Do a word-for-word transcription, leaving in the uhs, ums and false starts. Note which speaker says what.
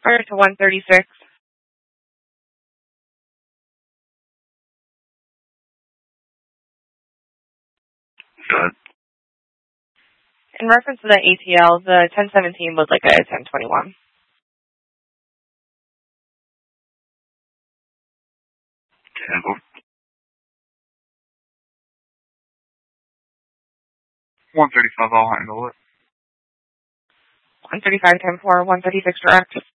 Speaker 1: Order to one thirty-six.
Speaker 2: Good.
Speaker 1: In reference to the A T L, the ten seventeen would like a ten twenty-one.
Speaker 2: Handle. one thirty-five, I'll handle it.
Speaker 1: one thirty-five ten four, one thirty-six direct.